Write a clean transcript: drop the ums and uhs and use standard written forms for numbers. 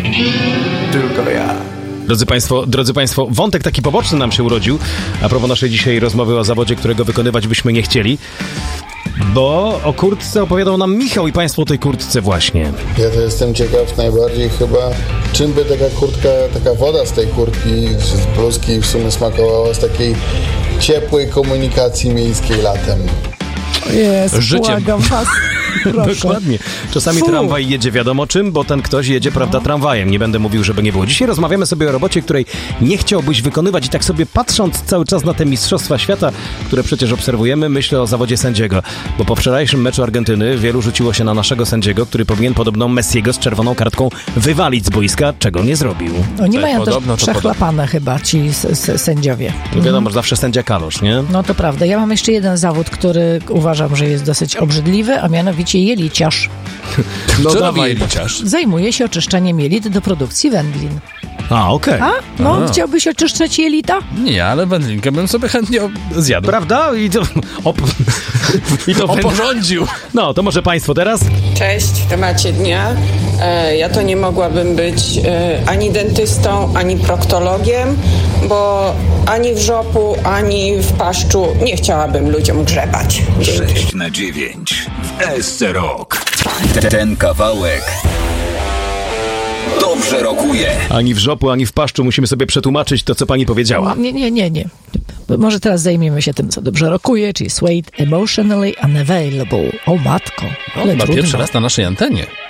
Tylko ja. Drodzy Państwo, wątek taki poboczny nam się urodził a propos naszej dzisiaj rozmowy o zawodzie, którego wykonywać byśmy nie chcieli. Bo o kurtce opowiadał nam Michał i Państwo o tej kurtce właśnie. Ja to jestem ciekaw najbardziej chyba, czym by taka kurtka, taka woda z tej kurtki, z bluzki w sumie smakowała z takiej ciepłej komunikacji miejskiej latem. Jest, Życiem. błagam was. Proszę. Dokładnie. Czasami tramwaj jedzie wiadomo czym, bo ten ktoś jedzie, prawda, tramwajem. Nie będę mówił, żeby nie było. Dzisiaj rozmawiamy sobie o robocie, której nie chciałbyś wykonywać i tak sobie patrząc cały czas na te mistrzostwa świata, które przecież obserwujemy, myślę o zawodzie sędziego. Bo po wczorajszym meczu Argentyny wielu rzuciło się na naszego sędziego, który powinien podobno Messiego z czerwoną kartką wywalić z boiska, czego nie zrobił. Oni mają też przechlapane chyba ci sędziowie. No wiadomo, że zawsze sędzia kalosz, nie? No to prawda. Ja mam jeszcze jeden zawód, który uważam, że jest dosyć obrzydliwy, a mianowicie jeliciarz. No Co robi dawaj. jeliciarz? Zajmuje się oczyszczaniem jelit do produkcji wędlin. A, okej. A? No, chciałbyś oczyszczać jelita? Nie, ale wędlinkę bym sobie chętnie zjadł. Prawda? I to Oporządził. No, to może Państwo teraz? Cześć, w temacie dnia. Ja to nie mogłabym być ani dentystą, ani proktologiem, bo ani w żopu, ani w paszczu nie chciałabym ludziom grzebać. 6/9 w ESC Rock. Ten kawałek dobrze rokuje. Ani w żopu, ani w paszczu musimy sobie przetłumaczyć to, co pani powiedziała. Nie. Może teraz zajmiemy się tym, co dobrze rokuje, czyli Suede Emotionally Unavailable. O matko, ale Chyba trudno. pierwszy raz na naszej antenie.